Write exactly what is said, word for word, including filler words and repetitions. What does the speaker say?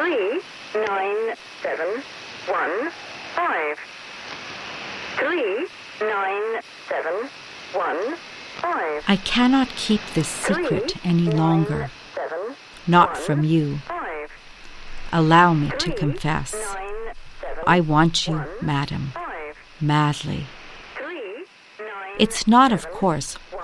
three nine seven one five. Three nine seven one five. I cannot keep this secret Three, any nine, longer, seven, not one, from you. five. Allow me to Three, confess. nine, seven, I want you, one, madam, five. madly. Three, nine, It's not, of seven, course,